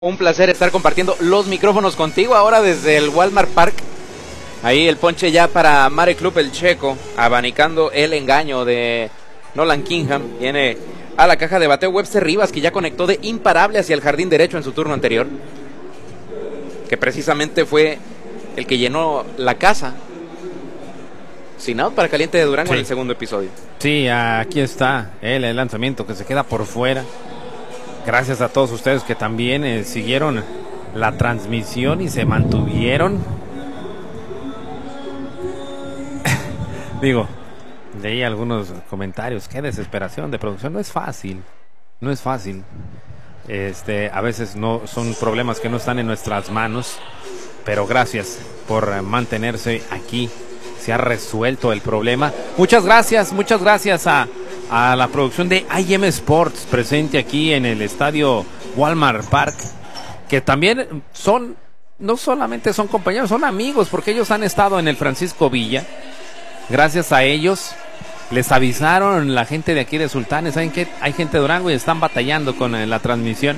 Un placer estar compartiendo los micrófonos contigo ahora desde el Walmart Park. Ahí el ponche ya para Mare Club el checo, abanicando el engaño de Nolan Kingham. Viene a la caja de bateo Webster Rivas, que ya conectó de imparable hacia el jardín derecho en su turno anterior, que precisamente fue el que llenó la casa. Sin out para Caliente de Durango, sí, en el segundo episodio. Sí, aquí está el lanzamiento que se queda por fuera. Gracias a todos ustedes que también siguieron la transmisión y se mantuvieron. Digo, leí algunos comentarios. Qué desesperación de producción. No es fácil. No es fácil. A veces no son problemas que no están en nuestras manos. Pero gracias por mantenerse aquí. Se ha resuelto el problema. Muchas gracias a la producción de IM Sports, presente aquí en el estadio Walmart Park, que también no solamente son compañeros, son amigos, porque ellos han estado en el Francisco Villa. Gracias a ellos les avisaron la gente de aquí de Sultanes, saben que hay gente de Durango y están batallando con la transmisión,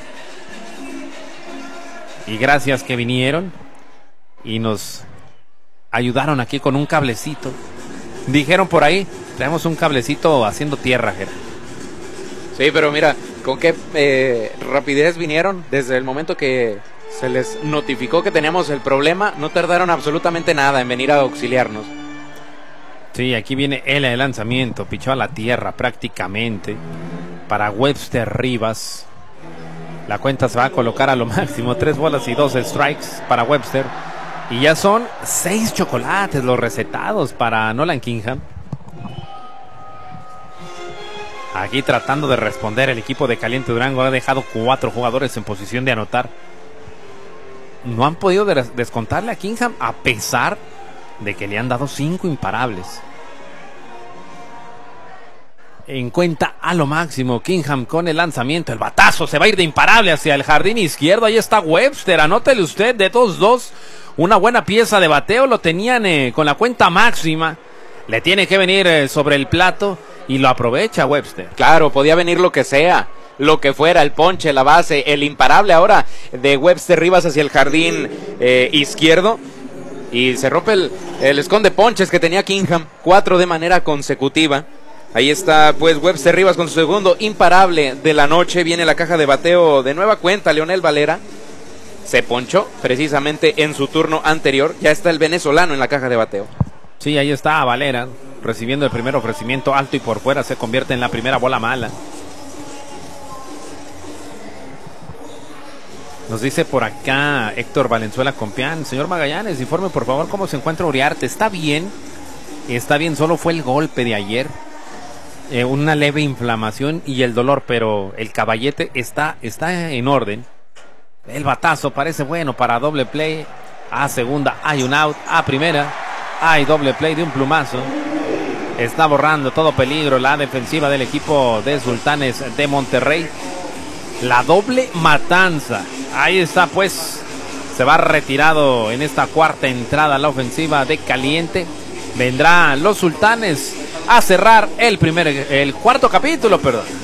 y gracias que vinieron y nos ayudaron aquí con un cablecito. Dijeron por ahí, traemos un cablecito haciendo tierra, Jera. Sí, pero mira, con qué rapidez vinieron. Desde el momento que se les notificó que teníamos el problema, no tardaron absolutamente nada en venir a auxiliarnos. Sí, aquí viene el lanzamiento, pichó a la tierra prácticamente para Webster Rivas. La cuenta se va a colocar a lo máximo, 3 bolas y 2 strikes para Webster. Y ya son 6 chocolates los recetados para Nolan Kingham. Aquí tratando de responder el equipo de Caliente Durango. Ha dejado 4 jugadores en posición de anotar. No han podido descontarle a Kingham, a pesar de que le han dado 5 imparables. En cuenta a lo máximo Kingham con el lanzamiento. El batazo se va a ir de imparable hacia el jardín izquierdo. Ahí está Webster. Anótele usted, de 2-2. Una buena pieza de bateo. Lo tenían con la cuenta máxima. Le tiene que venir sobre el plato y lo aprovecha Webster. Claro, podía venir lo que sea, lo que fuera, el ponche, la base, el imparable ahora de Webster Rivas hacia el jardín izquierdo. Y se rompe el esconde ponches que tenía Kingham. 4 de manera consecutiva. Ahí está pues Webster Rivas con su segundo imparable de la noche. Viene la caja de bateo de nueva cuenta Leonel Valera. Se ponchó precisamente en su turno anterior. Ya está el venezolano en la caja de bateo. Sí, ahí está Valera recibiendo el primer ofrecimiento alto y por fuera. Se convierte en la primera bola mala. Nos dice por acá Héctor Valenzuela Compián: señor Magallanes, informe por favor cómo se encuentra Uriarte. Está bien, solo fue el golpe de ayer, una leve inflamación y el dolor, pero el caballete está en orden. El batazo parece bueno para doble play. A segunda hay un out, a primera hay doble play de un plumazo. Está borrando todo peligro la defensiva del equipo de Sultanes de Monterrey. La doble matanza. Ahí está pues. Se va retirado en esta cuarta entrada la ofensiva de Caliente. Vendrán los Sultanes a cerrar el cuarto capítulo, perdón.